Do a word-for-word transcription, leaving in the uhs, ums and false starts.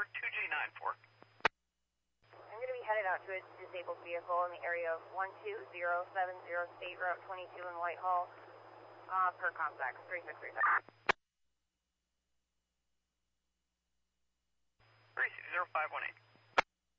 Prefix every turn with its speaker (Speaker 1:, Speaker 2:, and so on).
Speaker 1: two G nine four.
Speaker 2: I'm going to be headed out to a disabled vehicle in the area of one two zero seven zero State Route twenty-two in Whitehall, uh, per contact, three six three seven.
Speaker 1: three six zero five one eight.